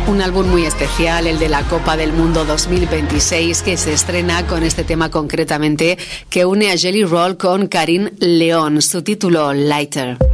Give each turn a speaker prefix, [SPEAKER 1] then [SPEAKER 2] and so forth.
[SPEAKER 1] Un álbum muy especial, el de la Copa del Mundo 2026, que se estrena con este tema concretamente que une a Jelly Roll con Karim León, su título Lighter.